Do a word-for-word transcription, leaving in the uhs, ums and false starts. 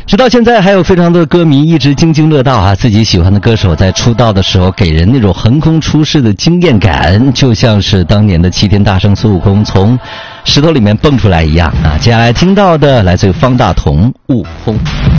直到现在，还有非常多的歌迷一直津津乐道啊，自己喜欢的歌手在出道的时候给人那种横空出世的惊艳感，就像是当年的齐天大圣孙悟空从石头里面蹦出来一样啊。接下来听到的来自于方大同《悟空》。